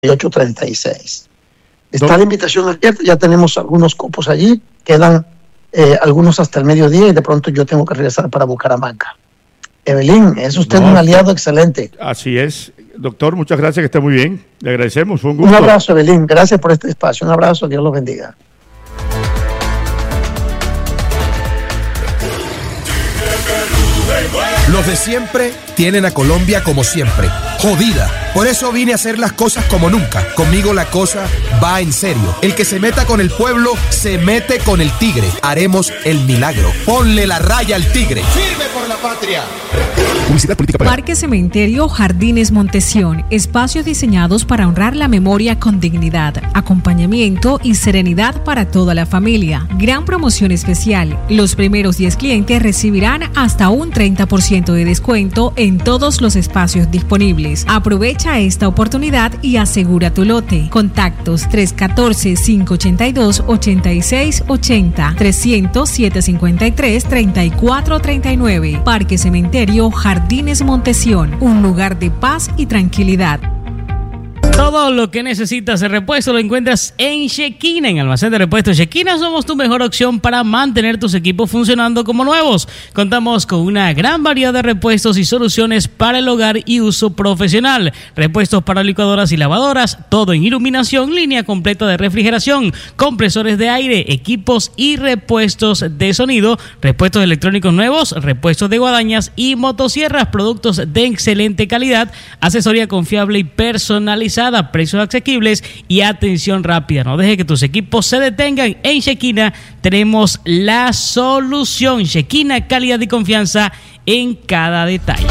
8:36. Está la invitación abierta, ya tenemos algunos cupos allí, quedan algunos hasta el mediodía y de pronto yo tengo que regresar para Bucaramanga. Evelyn, es usted un aliado excelente. Así es, doctor, muchas gracias, que esté muy bien, le agradecemos, fue un gusto. Un abrazo, Evelyn, gracias por este espacio, un abrazo, Dios los bendiga. Los de siempre tienen a Colombia como siempre, jodida. Por eso vine a hacer las cosas como nunca. Conmigo la cosa va en serio. El que se meta con el pueblo, se mete con el tigre. Haremos el milagro. Ponle la raya al tigre. ¡Firme por la patria! Publicidad política pagada. Parque Cementerio Jardines Montesión. Espacios diseñados para honrar la memoria con dignidad, acompañamiento y serenidad para toda la familia. Gran promoción especial. Los primeros 10 clientes recibirán hasta un 30% de descuento en todos los espacios disponibles. Aprovecha esta oportunidad y asegura tu lote. Contactos 314-582-8680, 300-753-3439. Parque Cementerio Jardines Montesión, un lugar de paz y tranquilidad. Todo lo que necesitas de repuesto lo encuentras en Shekina, en Almacén de Repuestos Shekina. Somos tu mejor opción para mantener tus equipos funcionando como nuevos. Contamos con una gran variedad de repuestos y soluciones para el hogar y uso profesional. Repuestos para licuadoras y lavadoras, todo en iluminación, línea completa de refrigeración, compresores de aire, equipos y repuestos de sonido, repuestos electrónicos nuevos, repuestos de guadañas y motosierras, productos de excelente calidad, asesoría confiable y personalizada, precios asequibles y atención rápida. No deje que tus equipos se detengan. En Shekina tenemos la solución. Shekina, calidad y confianza en cada detalle.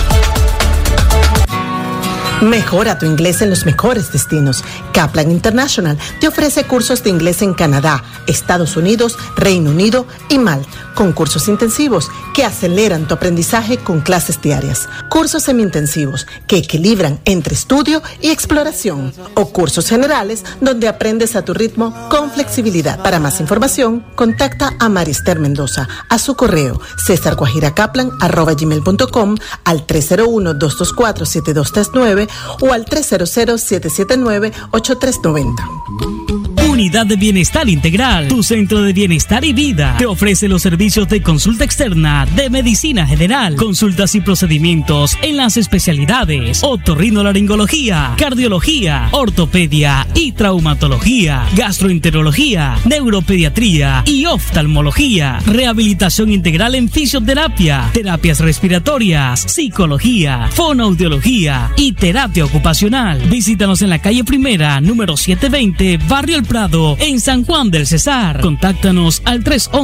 Mejora tu inglés en los mejores destinos. Kaplan International te ofrece cursos de inglés en Canadá, Estados Unidos, Reino Unido y Malta, con cursos intensivos que aceleran tu aprendizaje con clases diarias. Cursos semi-intensivos que equilibran entre estudio y exploración. O cursos generales donde aprendes a tu ritmo con flexibilidad. Para más información, contacta a Marister Mendoza a su correo cesarguajirakaplan@gmail.com, al 301-224-7239 o al 300-779-8390. Unidad de Bienestar Integral, tu centro de bienestar y vida. Te ofrece los servicios de consulta externa, de medicina general, consultas y procedimientos en las especialidades otorrinolaringología, cardiología, ortopedia y traumatología, gastroenterología, neuropediatría y oftalmología, rehabilitación integral en fisioterapia, terapias respiratorias, psicología, fonoaudiología y terapia ocupacional. Visítanos en la calle Primera, número 720, Barrio El Prado, en San Juan del Cesar. Contáctanos al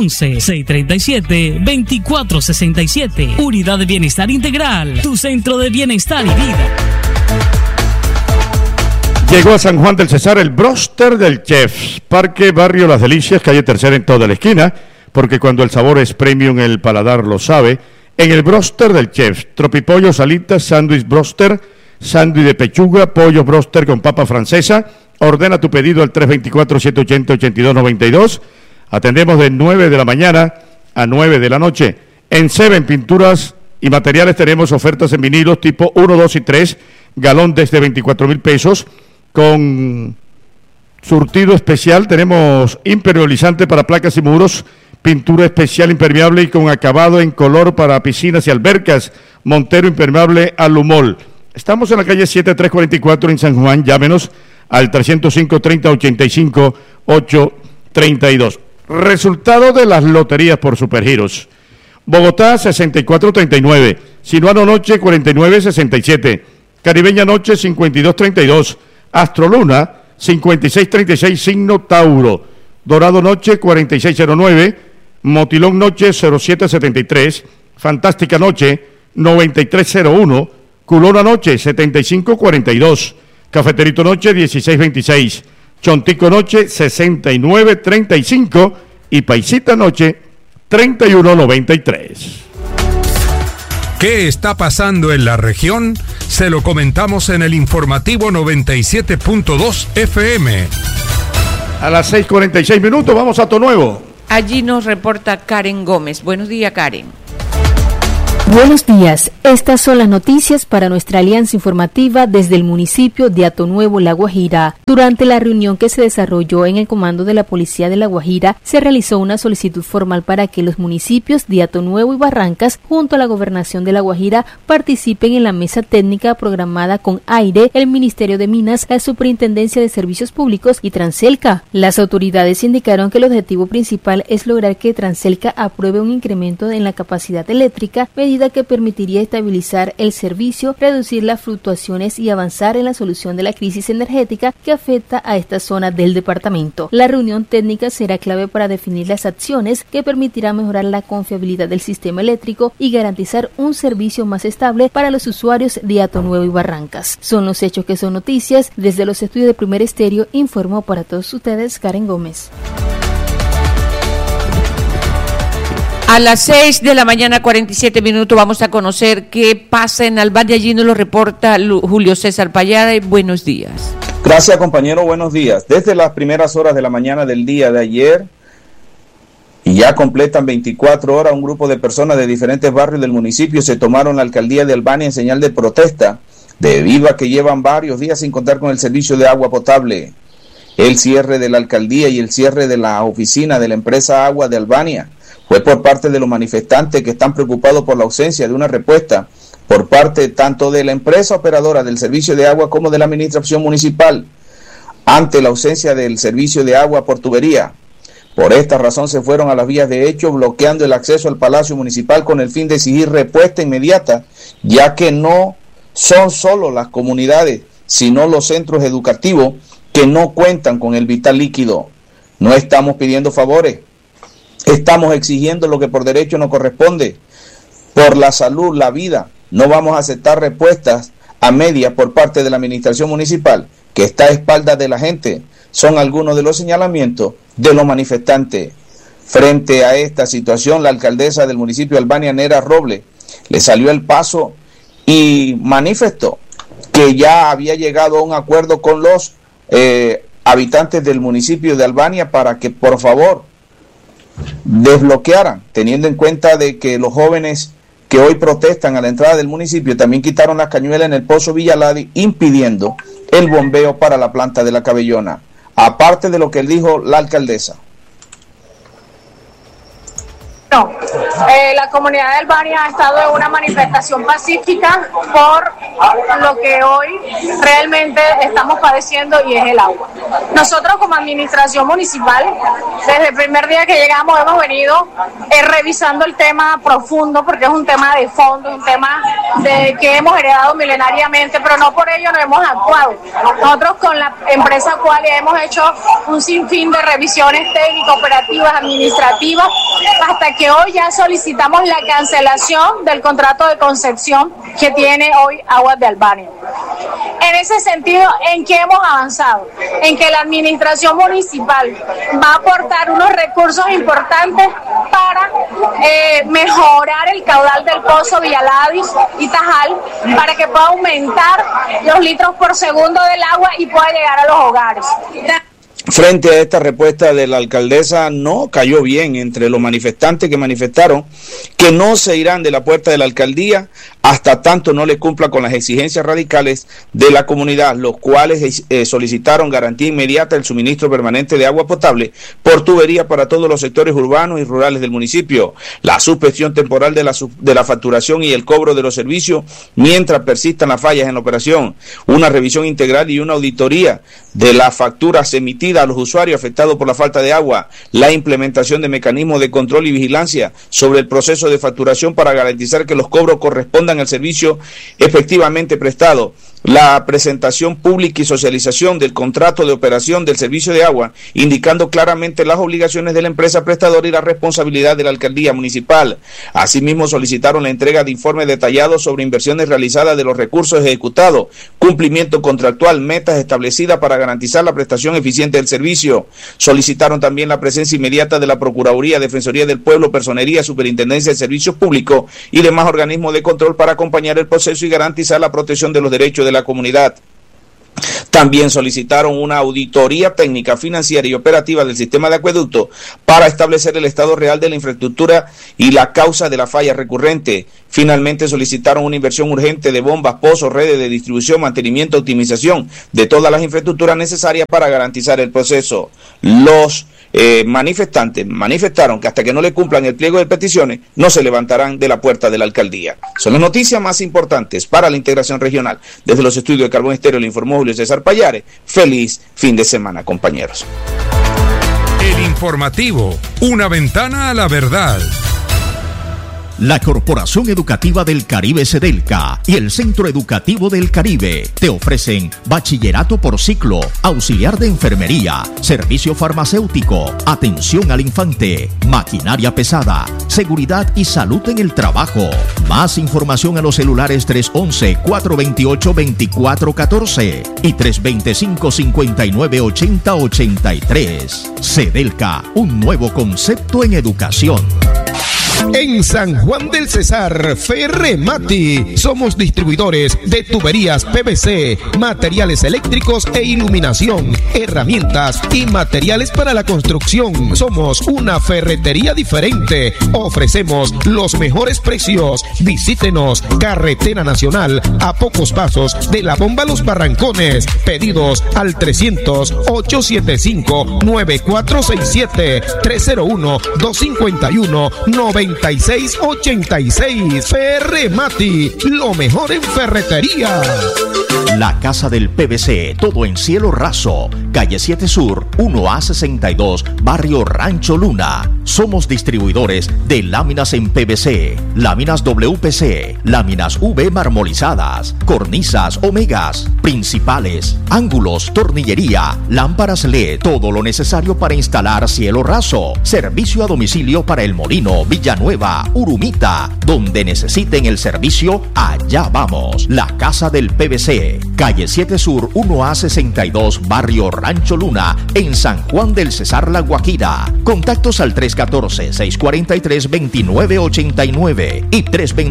311-637-2467. Unidad de Bienestar Integral, tu centro de bienestar y vida. Llegó a San Juan del Cesar el Broster del Chef. Parque Barrio Las Delicias, calle Tercera en toda la esquina, porque cuando el sabor es premium, el paladar lo sabe. En el Broster del Chef, tropipollo, salitas, sándwich broster, sándwich de pechuga, pollo broster con papa francesa. Ordena tu pedido al 324-780-8292. Atendemos de 9 de la mañana a 9 de la noche. En Seven Pinturas y Materiales tenemos ofertas en vinilos tipo 1, 2 y 3, galón desde 24,000 pesos. Con surtido especial tenemos impermeabilizante para placas y muros, pintura especial impermeable y con acabado en color para piscinas y albercas, Montero impermeable Alumol. Estamos en la calle 7344 en San Juan. Llámenos al 305-3085-832. Resultado de las loterías por Supergiros. Bogotá 6439, Sinuano Noche 4967, Caribeña Noche 5232, Astroluna 5636 signo Tauro, Dorado Noche 4609, Motilón Noche 0773, Fantástica Noche 9301, Culona Noche 7542, Cafeterito Noche 1626, Chontico Noche 6935 y Paisita Noche 3193. ¿Qué está pasando en la región? Se lo comentamos en el informativo 97.2 FM. A las 6:46 minutos vamos a Tonuevo. Allí nos reporta Karen Gómez. Buenos días, Karen. Buenos días, estas son las noticias para nuestra alianza informativa desde el municipio de Atonuevo, La Guajira. Durante la reunión que se desarrolló en el comando de la Policía de La Guajira, se realizó una solicitud formal para que los municipios de Atonuevo y Barrancas, junto a la Gobernación de La Guajira, participen en la mesa técnica programada con AIRE, el Ministerio de Minas, la Superintendencia de Servicios Públicos y Transelca. Las autoridades indicaron que el objetivo principal es lograr que Transelca apruebe un incremento en la capacidad eléctrica, medida que permitiría estabilizar el servicio, reducir las fluctuaciones y avanzar en la solución de la crisis energética que afecta a esta zona del departamento. La reunión técnica será clave para definir las acciones que permitirán mejorar la confiabilidad del sistema eléctrico y garantizar un servicio más estable para los usuarios de Atonuevo y Barrancas. Son los hechos que son noticias. Desde los estudios de Primer Estéreo informó para todos ustedes Karen Gómez. A las 6 de la mañana, 47 minutos, vamos a conocer qué pasa en Albania. Allí nos lo reporta Julio César Payada. Buenos días. Gracias, compañero. Buenos días. Desde las primeras horas de la mañana del día de ayer, y ya completan 24 horas, un grupo de personas de diferentes barrios del municipio se tomaron la alcaldía de Albania en señal de protesta, debido a que llevan varios días sin contar con el servicio de agua potable. El cierre de la alcaldía y el cierre de la oficina de la empresa Agua de Albania fue por parte de los manifestantes que están preocupados por la ausencia de una respuesta por parte tanto de la empresa operadora del servicio de agua como de la administración municipal ante la ausencia del servicio de agua por tubería. Por esta razón se fueron a las vías de hecho, bloqueando el acceso al Palacio Municipal con el fin de exigir respuesta inmediata, ya que no son solo las comunidades, sino los centros educativos que no cuentan con el vital líquido. No estamos pidiendo favores, estamos exigiendo lo que por derecho nos corresponde, por la salud, la vida. No vamos a aceptar respuestas a medias por parte de la administración municipal, que está a espaldas de la gente. Son algunos de los señalamientos de los manifestantes. Frente a esta situación, la alcaldesa del municipio de Albania, Nera Robles, le salió el paso y manifestó que ya había llegado a un acuerdo con los habitantes del municipio de Albania para que por favor desbloquearan, teniendo en cuenta de que los jóvenes que hoy protestan a la entrada del municipio también quitaron las cañuelas en el Pozo Villaladi, impidiendo el bombeo para la planta de la Cabellona, aparte de lo que dijo la alcaldesa. No, la comunidad de Albania ha estado en una manifestación pacífica por lo que hoy realmente estamos padeciendo, y es el agua. Nosotros como administración municipal, desde el primer día que llegamos hemos venido revisando el tema profundo, porque es un tema de fondo, un tema que hemos heredado milenariamente, pero no por ello no hemos actuado. Nosotros con la empresa Qualia hemos hecho un sinfín de revisiones técnicas, operativas, administrativas, hasta que hoy ya solicitamos la cancelación del contrato de concesión que tiene hoy Aguas de Albania. En ese sentido, ¿en qué hemos avanzado? En que la administración municipal va a aportar unos recursos importantes para mejorar el caudal del Pozo Villaladi y Tajal, para que pueda aumentar los litros por segundo del agua y pueda llegar a los hogares. Frente a esta respuesta de la alcaldesa, no cayó bien entre los manifestantes que manifestaron que no se irán de la puerta de la alcaldía hasta tanto no le cumpla con las exigencias radicales de la comunidad, los cuales solicitaron garantía inmediata del suministro permanente de agua potable por tubería para todos los sectores urbanos y rurales del municipio, la suspensión temporal de la facturación y el cobro de los servicios mientras persistan las fallas en la operación, una revisión integral y una auditoría de las facturas emitidas a los usuarios afectados por la falta de agua, la implementación de mecanismos de control y vigilancia sobre el proceso de facturación para garantizar que los cobros correspondan al servicio efectivamente prestado, la presentación pública y socialización del contrato de operación del servicio de agua, indicando claramente las obligaciones de la empresa prestadora y la responsabilidad de la alcaldía municipal. Asimismo, solicitaron la entrega de informes detallados sobre inversiones realizadas de los recursos ejecutados, cumplimiento contractual, metas establecidas para garantizar la prestación eficiente del servicio. Solicitaron también la presencia inmediata de la Procuraduría, Defensoría del Pueblo, Personería, Superintendencia de Servicios Públicos y demás organismos de control para acompañar el proceso y garantizar la protección de los derechos de la comunidad. También solicitaron una auditoría técnica, financiera y operativa del sistema de acueducto para establecer el estado real de la infraestructura y la causa de la falla recurrente, Finalmente solicitaron una inversión urgente de bombas, pozos, redes de distribución, mantenimiento, optimización de todas las infraestructuras necesarias para garantizar el proceso. Los manifestantes manifestaron que hasta que no le cumplan el pliego de peticiones no se levantarán de la puerta de la alcaldía. Son las noticias más importantes para la integración regional. Desde los estudios de Carbón Estéreo le informó Julio César Pallares. Feliz fin de semana, compañeros. El informativo, una ventana a la verdad. La Corporación Educativa del Caribe Sedelca y el Centro Educativo del Caribe te ofrecen bachillerato por ciclo, auxiliar de enfermería, servicio farmacéutico, atención al infante, maquinaria pesada, seguridad y salud en el trabajo. Más información a los celulares 311-428-2414 y 325-5980-83. Sedelca, un nuevo concepto en educación. En San Juan del Cesar, Ferremati. Somos distribuidores de tuberías PVC, materiales eléctricos e iluminación, herramientas y materiales para la construcción. Somos una ferretería diferente. Ofrecemos los mejores precios. Visítenos, Carretera Nacional, a pocos pasos de la bomba Los Barrancones. Pedidos al 300-875-9467, 301-251-9686. Ferremati, lo mejor en ferretería. La Casa del PVC, todo en cielo raso, calle 7 Sur, 1A62, barrio Rancho Luna. Somos distribuidores de láminas en PVC, láminas WPC, láminas V marmolizadas, cornisas Omegas, principales, ángulos, tornillería, lámparas LED, todo lo necesario para instalar cielo raso. Servicio a domicilio para El Molino, Villanueva, Urumita. Donde necesiten el servicio, allá vamos. La Casa del PVC, calle 7 Sur, 1A62, barrio Rancho Luna, en San Juan del Cesar, La Guajira. Contactos al 314-643-2989 y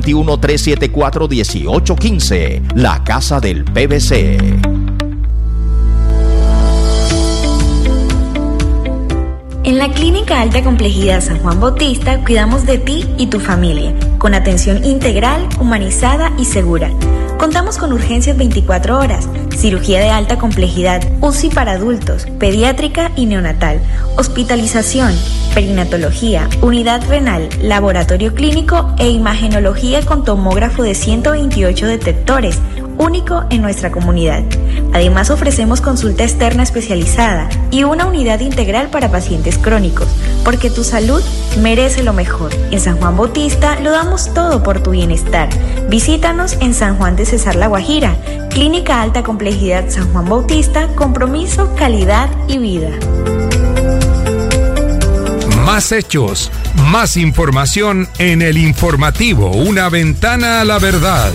321-374-1815. La Casa del PVC. En la Clínica Alta Complejidad San Juan Bautista cuidamos de ti y tu familia, con atención integral, humanizada y segura. Contamos con urgencias 24 horas, cirugía de alta complejidad, UCI para adultos, pediátrica y neonatal, hospitalización, perinatología, unidad renal, laboratorio clínico e imagenología con tomógrafo de 128 detectores, único en nuestra comunidad. Además ofrecemos consulta externa especializada y una unidad integral para pacientes crónicos, porque tu salud merece lo mejor. En San Juan Bautista lo damos todo por tu bienestar. Visítanos en San Juan de Cesar, La Guajira. Clínica Alta Complejidad San Juan Bautista, compromiso, calidad y vida. Más hechos, más información en el informativo, una ventana a la verdad.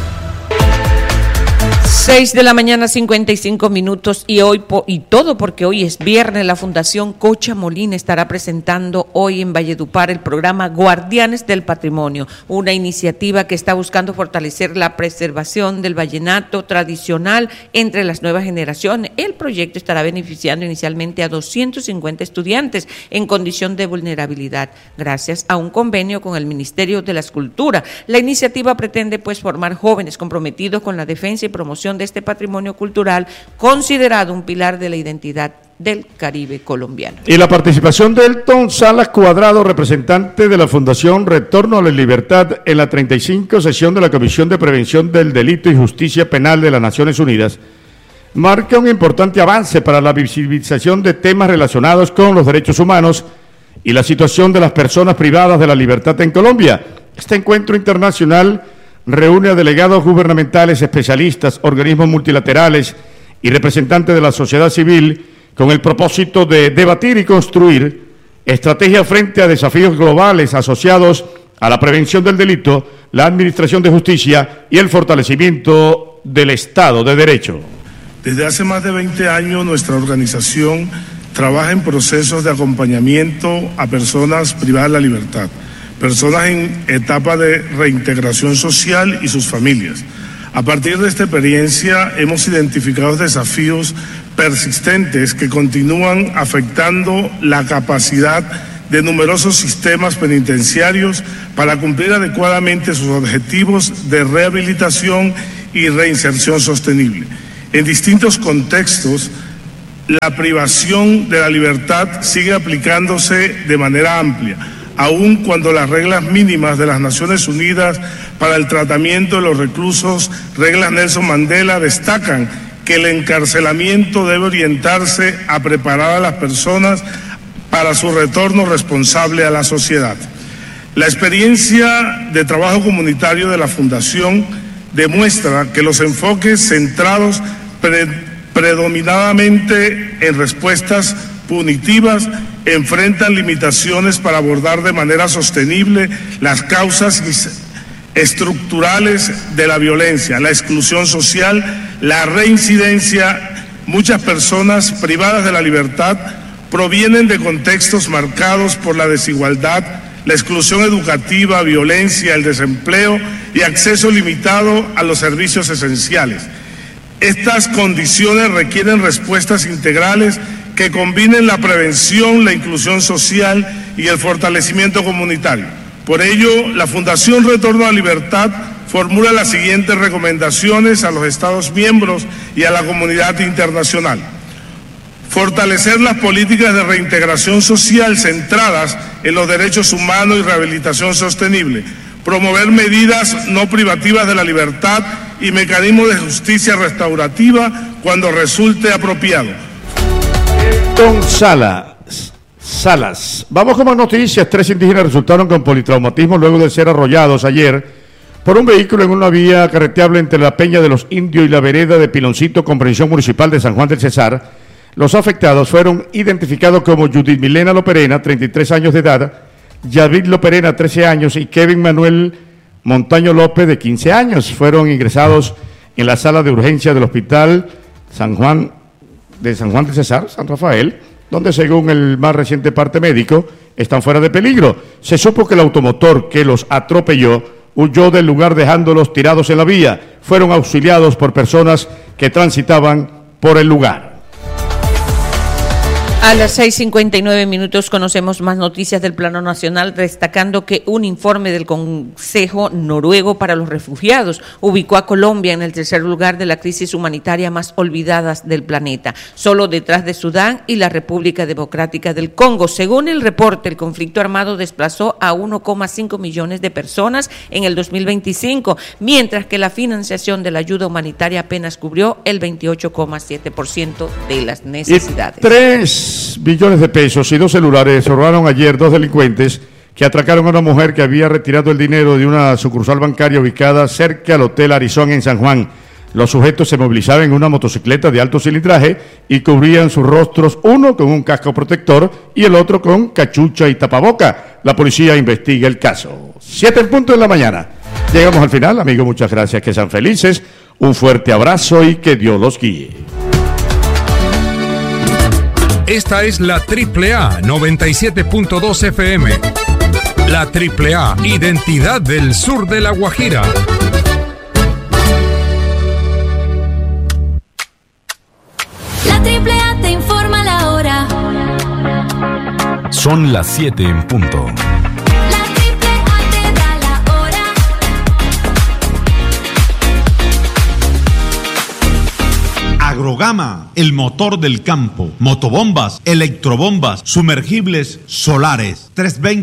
6 de la mañana, 55 minutos, y hoy y todo porque hoy es viernes. La Fundación Cocha Molina estará presentando hoy en Valledupar el programa Guardianes del Patrimonio, una iniciativa que está buscando fortalecer la preservación del vallenato tradicional entre las nuevas generaciones. El proyecto estará beneficiando inicialmente a 250 estudiantes en condición de vulnerabilidad, gracias a un convenio con el Ministerio de la Cultura. La iniciativa pretende formar jóvenes comprometidos con la defensa y promoción de este patrimonio cultural, considerado un pilar de la identidad del Caribe colombiano. Y la participación de Elton Salas Cuadrado, representante de la Fundación Retorno a la Libertad, en la 35 sesión de la Comisión de Prevención del Delito y Justicia Penal de las Naciones Unidas, marca un importante avance para la visibilización de temas relacionados con los derechos humanos y la situación de las personas privadas de la libertad en Colombia. Este encuentro internacional reúne a delegados gubernamentales, especialistas, organismos multilaterales y representantes de la sociedad civil con el propósito de debatir y construir estrategias frente a desafíos globales asociados a la prevención del delito, la administración de justicia y el fortalecimiento del Estado de Derecho. Desde hace más de 20 años nuestra organización trabaja en procesos de acompañamiento a personas privadas de la libertad, personas en etapa de reintegración social y sus familias. A partir de esta experiencia hemos identificado desafíos persistentes que continúan afectando la capacidad de numerosos sistemas penitenciarios para cumplir adecuadamente sus objetivos de rehabilitación y reinserción sostenible. En distintos contextos, la privación de la libertad sigue aplicándose de manera amplia, aun cuando las reglas mínimas de las Naciones Unidas para el tratamiento de los reclusos, reglas Nelson Mandela, destacan que el encarcelamiento debe orientarse a preparar a las personas para su retorno responsable a la sociedad. La experiencia de trabajo comunitario de la Fundación demuestra que los enfoques centrados predominadamente en respuestas punitivas enfrentan limitaciones para abordar de manera sostenible las causas estructurales de la violencia, la exclusión social, la reincidencia. Muchas personas privadas de la libertad provienen de contextos marcados por la desigualdad, la exclusión educativa, violencia, el desempleo y acceso limitado a los servicios esenciales. Estas condiciones requieren respuestas integrales que combinen la prevención, la inclusión social y el fortalecimiento comunitario. Por ello, la Fundación Retorno a la Libertad formula las siguientes recomendaciones a los Estados miembros y a la comunidad internacional. Fortalecer las políticas de reintegración social centradas en los derechos humanos y rehabilitación sostenible. Promover medidas no privativas de la libertad y mecanismos de justicia restaurativa cuando resulte apropiado. Don Salas. Vamos con más noticias. 3 indígenas resultaron con politraumatismo luego de ser arrollados ayer por un vehículo en una vía carreteable entre la Peña de los Indios y la vereda de Piloncito, comprensión municipal de San Juan del Cesar. Los afectados fueron identificados como Judith Milena Loperena, 33 años de edad, David Loperena, 13 años, y Kevin Manuel Montaño López, de 15 años. Fueron ingresados en la sala de urgencia del Hospital San Juan del Cesar, San Rafael, donde según el más reciente parte médico, están fuera de peligro. Se supo que el automotor que los atropelló huyó del lugar dejándolos tirados en la vía. Fueron auxiliados por personas que transitaban por el lugar. A las 6:59 conocemos más noticias del plano nacional, destacando que un informe del Consejo Noruego para los Refugiados ubicó a Colombia en el tercer lugar de la crisis humanitaria más olvidadas del planeta, solo detrás de Sudán y la República Democrática del Congo. Según el reporte, el conflicto armado desplazó a 1,5 millones de personas en el 2025, mientras que la financiación de la ayuda humanitaria apenas cubrió el 28,7% de las necesidades. 3 billones de pesos y 2 celulares robaron ayer 2 delincuentes que atracaron a una mujer que había retirado el dinero de una sucursal bancaria ubicada cerca al Hotel Arizona en San Juan. Los sujetos se movilizaban en una motocicleta de alto cilindraje y cubrían sus rostros, uno con un casco protector y el otro con cachucha y tapaboca. La policía investiga el caso. 7:00 a.m. Llegamos al final, amigos, muchas gracias, que sean felices, un fuerte abrazo y que Dios los guíe. Esta es la AAA 97.2 FM. La AAA, identidad del sur de La Guajira. La AAA te informa la hora. Son las 7 en punto. Agrogama, el motor del campo. Motobombas, electrobombas, sumergibles, solares.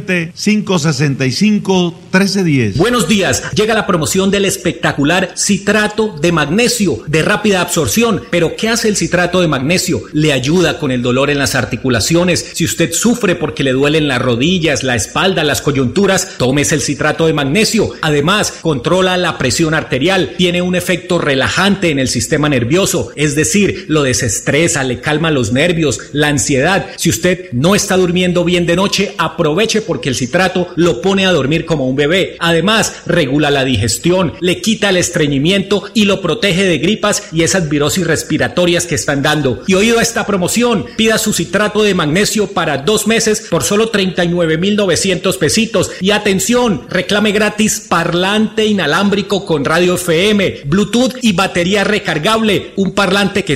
320-565-1310. Buenos días. Llega la promoción del espectacular citrato de magnesio de rápida absorción. ¿Pero qué hace el citrato de magnesio? Le ayuda con el dolor en las articulaciones. Si usted sufre porque le duelen las rodillas, la espalda, las coyunturas, tómese el citrato de magnesio. Además, controla la presión arterial. Tiene un efecto relajante en el sistema nervioso. Es decir, lo desestresa, le calma los nervios, la ansiedad. Si usted no está durmiendo bien de noche, aproveche porque el citrato lo pone a dormir como un bebé. Además, regula la digestión, le quita el estreñimiento y lo protege de gripas y esas virosis respiratorias que están dando. Y oído a esta promoción, pida su citrato de magnesio para 2 meses por solo 39,900 pesitos. Y atención, reclame gratis parlante inalámbrico con radio FM, Bluetooth y batería recargable. Un parlante que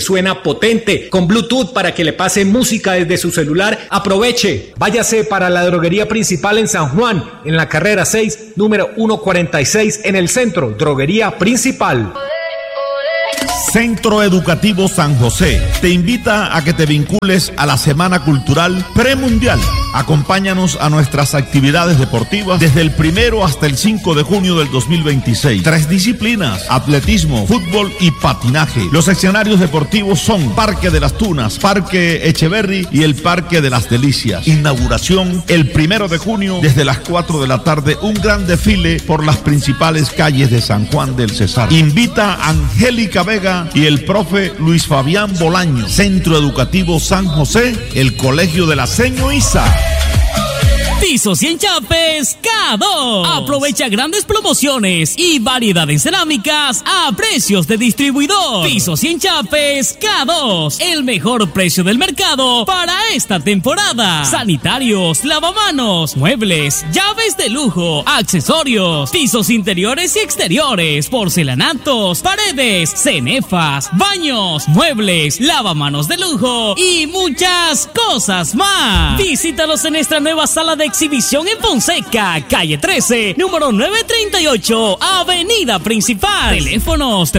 suena potente, con Bluetooth para que le pase música desde su celular. Aproveche, váyase para la droguería principal en San Juan, en la carrera 6, número 146, en el centro, droguería principal. Centro Educativo San José te invita a que te vincules a la Semana Cultural Premundial. Acompáñanos a nuestras actividades deportivas desde el 1 hasta el 5 de junio del 2026. 3 disciplinas: atletismo, fútbol y patinaje. Los escenarios deportivos son Parque de las Tunas, Parque Echeverry y el Parque de las Delicias. Inauguración el 1 de junio desde las 4 de la tarde. Un gran desfile por las principales calles de San Juan del Cesar. Invita a Angélica Vega y el profe Luis Fabián Bolaño. Centro Educativo San José, el Colegio de la Seño Isa. Pisos y enchapes K2. Aprovecha grandes promociones y variedad en cerámicas a precios de distribuidor. Pisos y enchapes K2. El mejor precio del mercado para esta temporada. Sanitarios, lavamanos, muebles, llaves de lujo, accesorios, pisos interiores y exteriores, porcelanatos, paredes, cenefas, baños, muebles, lavamanos de lujo y muchas cosas más. Visítalos en nuestra nueva sala de exhibición en Fonseca, calle 13, número 938, avenida principal. Teléfonos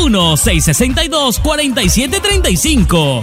301-662-4735,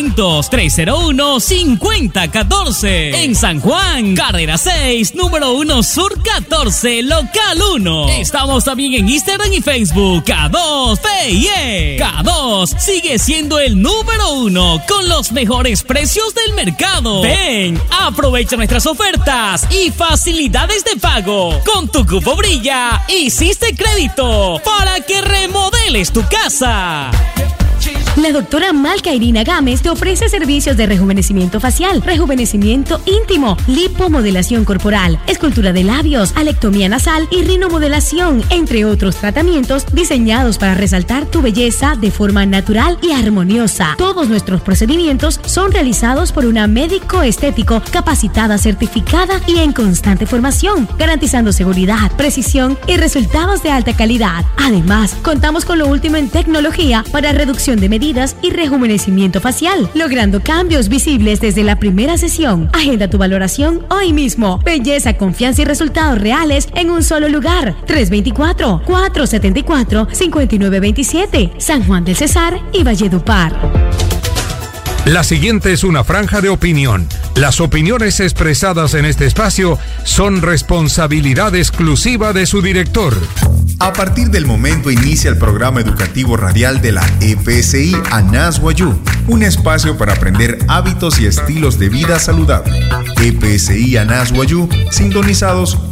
300-301-5014. En San Juan, carrera 6, número 1 Sur 14, local 1. Estamos también en Instagram y Facebook, K2 PIE. K2 sigue siendo el número 1 con los mejores precios del mercado. Ven, aprovecha nuestras ofertas y facilidades de pago. Con tu cupo Brilla, hiciste crédito para que remodeles tu casa. La doctora Malca Irina Gámez te ofrece servicios de rejuvenecimiento facial, rejuvenecimiento íntimo, lipomodelación corporal, escultura de labios, alectomía nasal y rinomodelación, entre otros tratamientos diseñados para resaltar tu belleza de forma natural y armoniosa. Todos nuestros procedimientos son realizados por una médico estético capacitada, certificada y en constante formación, garantizando seguridad, precisión y resultados de alta calidad. Además, contamos con lo último en tecnología para reducción de medidas y rejuvenecimiento facial, logrando cambios visibles desde la primera sesión. Agenda tu valoración hoy mismo. Belleza, confianza y resultados reales en un solo lugar. 324-474-5927, San Juan del Cesar y Valledupar. La siguiente es una franja de opinión. Las opiniones expresadas en este espacio son responsabilidad exclusiva de su director. A partir del momento inicia el programa educativo radial de la EPSI Anas Guayú, un espacio para aprender hábitos y estilos de vida saludable. EPSI Anas Guayú, sintonizados